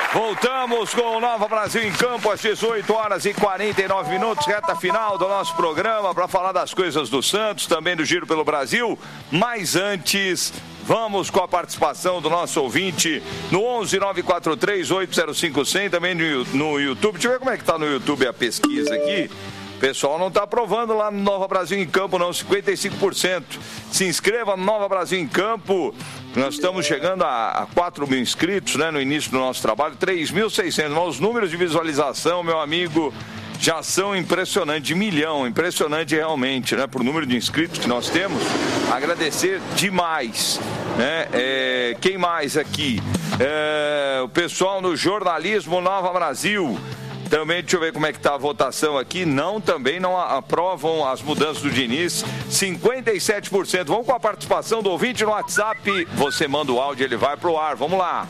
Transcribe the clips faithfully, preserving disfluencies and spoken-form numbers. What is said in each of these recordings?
Voltamos com o Nova Brasil em Campo às dezoito horas e quarenta e nove minutos, reta final do nosso programa para falar das coisas do Santos, também do Giro pelo Brasil. Mas antes, vamos com a participação do nosso ouvinte no onze nove quatro três oito zero cinco zero zero, também no, no YouTube. Deixa eu ver como é que está no YouTube a pesquisa aqui. O pessoal não está aprovando lá no Nova Brasil em Campo, não, cinquenta e cinco por cento. Se inscreva no Nova Brasil em Campo. Nós estamos chegando a, a quatro mil inscritos, né, no início do nosso trabalho, três mil e seiscentos. Mas os números de visualização, meu amigo, já são impressionantes, de milhão, impressionante realmente, né, por número de inscritos que nós temos. Agradecer demais, né? É, quem mais aqui? É, o pessoal no Jornalismo Nova Brasil. Também, deixa eu ver como é que está a votação aqui. Não, também não aprovam as mudanças do Diniz. cinquenta e sete por cento. Vamos com a participação do ouvinte no WhatsApp. Você manda o áudio, ele vai pro ar. Vamos lá.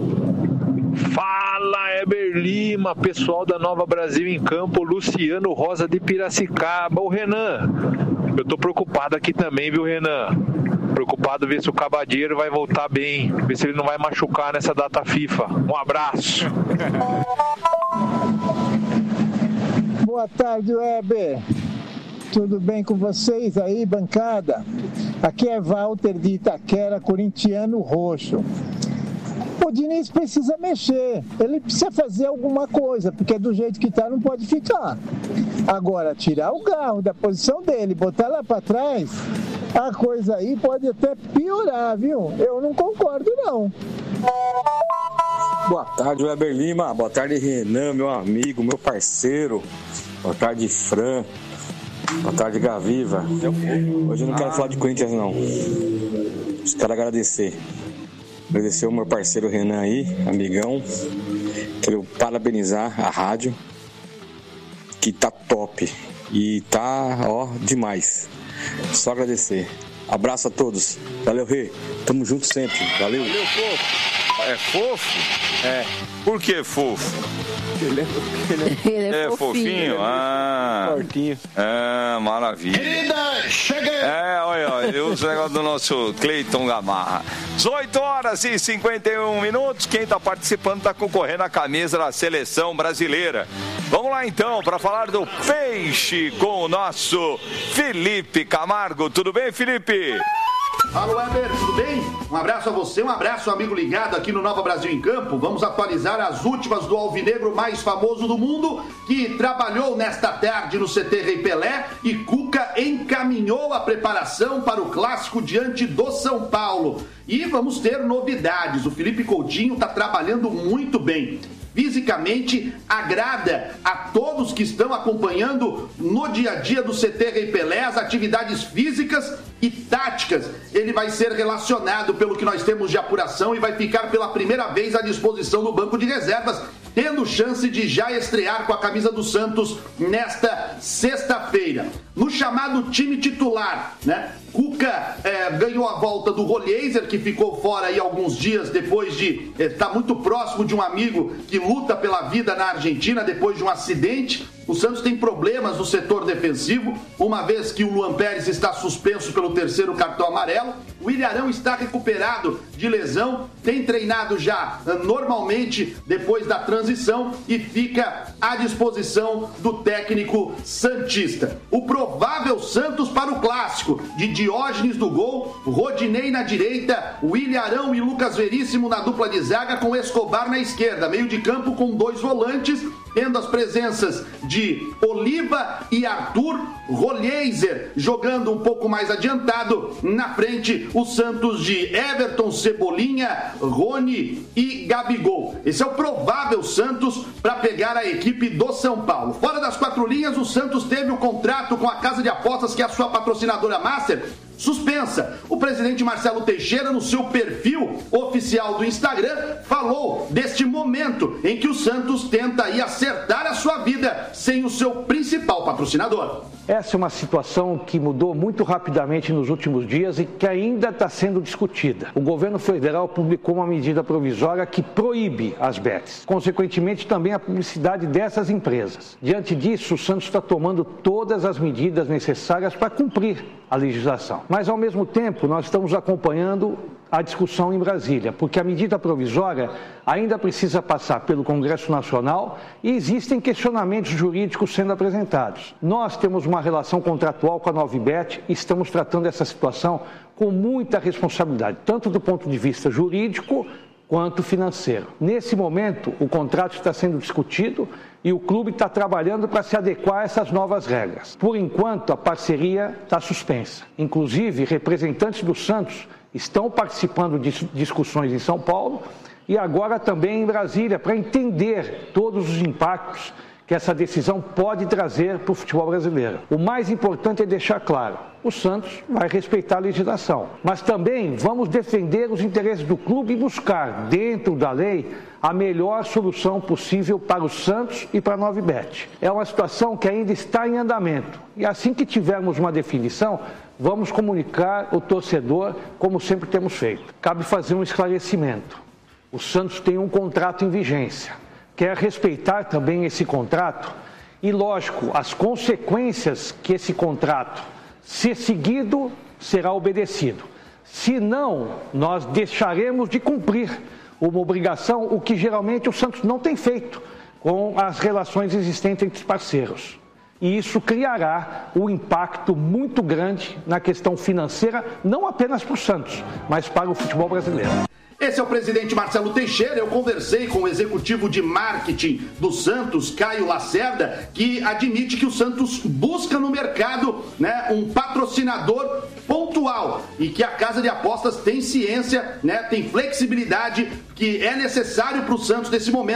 Fala, Heber Lima, pessoal da Nova Brasil em Campo, Luciano Rosa de Piracicaba. Ô, Renan, eu tô preocupado aqui também, viu, Renan? Preocupado ver se o Cabadeiro vai voltar bem, ver se ele não vai machucar nessa data FIFA. Um abraço. Boa tarde, Weber. Tudo bem com vocês aí, bancada? Aqui é Walter de Itaquera, corintiano roxo. O Diniz precisa mexer, ele precisa fazer alguma coisa, porque do jeito que tá não pode ficar. Agora, tirar o Garro da posição dele, botar lá para trás, a coisa aí pode até piorar, viu? Eu não concordo, não. Boa tarde, Weber Lima. Boa tarde, Renan, meu amigo, meu parceiro. Boa tarde, Fran. Boa tarde, Gaviva. Hoje eu não quero falar de Corinthians, não. Só quero agradecer. Agradecer ao meu parceiro Renan aí, amigão. Quero parabenizar a rádio, que tá top. E tá, ó, demais. Só agradecer. Abraço a todos. Valeu, Rê. Tamo junto sempre. Valeu. Valeu, fofo. É fofo? É. Por que fofo? Ele é, ele é, ele é, é fofinho. fofinho? Ah. Fortinho. É, maravilha. Querida, chega! É, olha, olha, ele usa o negócio do nosso Cleiton Gamarra. dezoito horas e cinquenta e um minutos. Quem está participando está concorrendo à camisa da seleção brasileira. Vamos lá então para falar do peixe com o nosso Felipe Camargo. Tudo bem, Felipe? Alô, Weber, tudo bem? Um abraço a você, um abraço, amigo ligado aqui no Nova Brasil em Campo. Vamos atualizar as últimas do alvinegro mais famoso do mundo, que trabalhou nesta tarde no C T Rei Pelé, e Cuca encaminhou a preparação para o clássico diante do São Paulo. E vamos ter novidades. O Felipe Coutinho está trabalhando muito bem. Fisicamente, agrada a todos que estão acompanhando no dia a dia do C T Rei Pelé as atividades físicas e táticas. Ele vai ser relacionado pelo que nós temos de apuração e vai ficar pela primeira vez à disposição do banco de reservas, tendo chance de já estrear com a camisa do Santos nesta sexta-feira. No chamado time titular, né? Cuca é, ganhou a volta do Rolheiser, que ficou fora aí alguns dias depois de estar é, muito próximo de um amigo que luta pela vida na Argentina depois de um acidente. O Santos tem problemas no setor defensivo, uma vez que o Luan Pérez está suspenso pelo terceiro cartão amarelo. O Ilharão está recuperado de lesão, tem treinado já normalmente depois da transição e fica à disposição do técnico santista. O provável Santos para o clássico, de Diógenes do gol, Rodinei na direita, o Ilharão e Lucas Veríssimo na dupla de zaga, com Escobar na esquerda, meio de campo com dois volantes, tendo as presenças de Oliva e Arthur, Rolheiser jogando um pouco mais adiantado, na frente o Santos de Everton, Cebolinha, Rony e Gabigol. Esse é o provável Santos para pegar a equipe do São Paulo. Fora das quatro linhas, o Santos teve o contrato com a casa de apostas, que é a sua patrocinadora Master, suspensa. O presidente Marcelo Teixeira, no seu perfil oficial do Instagram, falou deste momento em que o Santos tenta aí acertar a sua vida sem o seu principal patrocinador. Essa é uma situação que mudou muito rapidamente nos últimos dias e que ainda está sendo discutida. O governo federal publicou uma medida provisória que proíbe as bets, consequentemente também a publicidade dessas empresas. Diante disso, o Santos está tomando todas as medidas necessárias para cumprir a legislação. Mas, ao mesmo tempo, nós estamos acompanhando a discussão em Brasília, porque a medida provisória ainda precisa passar pelo Congresso Nacional e existem questionamentos jurídicos sendo apresentados. Nós temos uma relação contratual com a Novibet e estamos tratando essa situação com muita responsabilidade, tanto do ponto de vista jurídico quanto financeiro. Nesse momento, o contrato está sendo discutido e o clube está trabalhando para se adequar a essas novas regras. Por enquanto, a parceria está suspensa. Inclusive, representantes do Santos estão participando de discussões em São Paulo e agora também em Brasília para entender todos os impactos que essa decisão pode trazer para o futebol brasileiro. O mais importante é deixar claro, o Santos vai respeitar a legislação, mas também vamos defender os interesses do clube e buscar, dentro da lei, a melhor solução possível para o Santos e para a Novibet. É uma situação que ainda está em andamento e assim que tivermos uma definição, vamos comunicar ao torcedor como sempre temos feito. Cabe fazer um esclarecimento. O Santos tem um contrato em vigência. Quer respeitar também esse contrato e, lógico, as consequências que esse contrato, se seguido, será obedecido. Se não, nós deixaremos de cumprir uma obrigação, o que geralmente o Santos não tem feito com as relações existentes entre os parceiros. E isso criará um impacto muito grande na questão financeira, não apenas para o Santos, mas para o futebol brasileiro. Esse é o presidente Marcelo Teixeira. Eu conversei com o executivo de marketing do Santos, Caio Lacerda, que admite que o Santos busca no mercado, né, um patrocinador pontual e que a casa de apostas tem ciência, né, tem flexibilidade que é necessário para o Santos nesse momento.